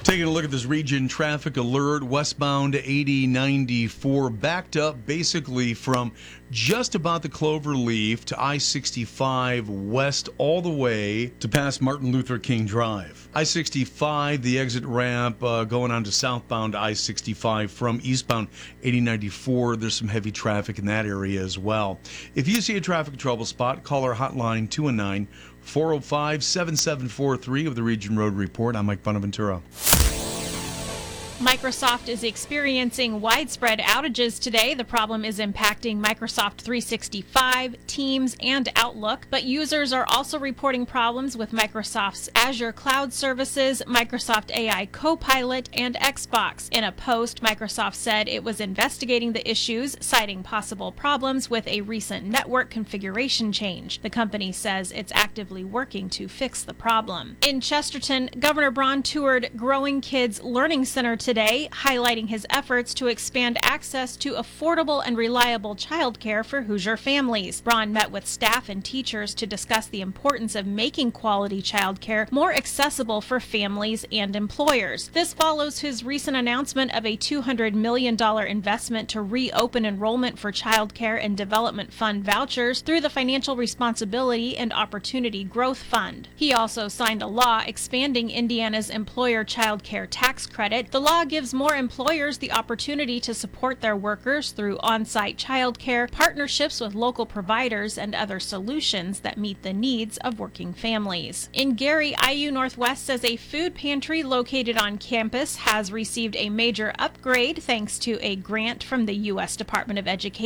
Taking a look at this region traffic alert, westbound 8094 backed up basically from just about the Cloverleaf to I-65 west all the way to past Martin Luther King Drive. I-65, the exit ramp going on to southbound I-65 from eastbound 8094. There's some heavy traffic in that area as well. If you see a traffic trouble spot, call our hotline 219-405-7743 of the Region Road Report. I'm Mike Bonaventura. Microsoft is experiencing widespread outages today. The problem is impacting Microsoft 365, Teams, and Outlook, but users are also reporting problems with Microsoft's Azure Cloud Services, Microsoft AI Copilot, and Xbox. In a post, Microsoft said it was investigating the issues, citing possible problems with a recent network configuration change. The company says it's actively working to fix the problem. In Chesterton, Governor Braun toured Growing Kids Learning Center today, highlighting his efforts to expand access to affordable and reliable childcare for Hoosier families. Braun met with staff and teachers to discuss the importance of making quality childcare more accessible for families and employers. This follows his recent announcement of a $200 million investment to reopen enrollment for childcare and development fund vouchers through the Financial Responsibility and Opportunity Growth Fund. He also signed a law expanding Indiana's employer childcare tax credit. The law gives more employers the opportunity to support their workers through on-site childcare, partnerships with local providers, and other solutions that meet the needs of working families. In Gary, IU Northwest says a food pantry located on campus has received a major upgrade thanks to a grant from the U.S. Department of Education